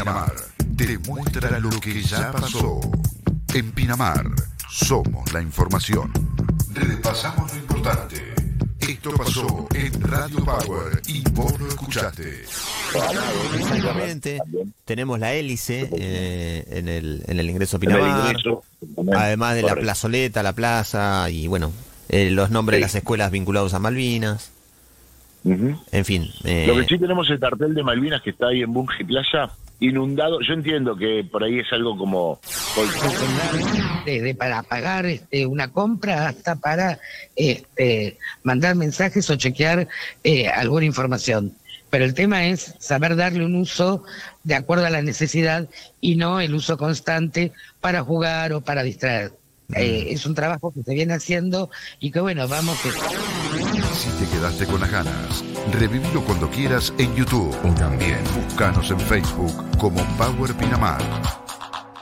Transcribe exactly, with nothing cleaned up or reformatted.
Pinamar te muestra lo que ya pasó. En Pinamar somos la información. Repasamos lo importante. Esto pasó en Radio Power y vos lo escuchaste. Exactamente. Tenemos la hélice eh, en, el, en el ingreso a Pinamar. Además de la plazoleta, la plaza y bueno, eh, los nombres sí. de las escuelas vinculados a Malvinas. Uh-huh. En fin. Eh... Lo que sí tenemos el cartel de Malvinas que está ahí en Bunge Plaza, inundado. Yo entiendo que por ahí es algo como... Desde para pagar este, una compra hasta para este, mandar mensajes o chequear eh, alguna información. Pero el tema es saber darle un uso de acuerdo a la necesidad y no el uso constante para jugar o para distraer. Eh, es un trabajo que se viene haciendo y que bueno, vamos que... Si te quedaste con las ganas, revivilo cuando quieras en YouTube o también búscanos en Facebook como Power Pinamar.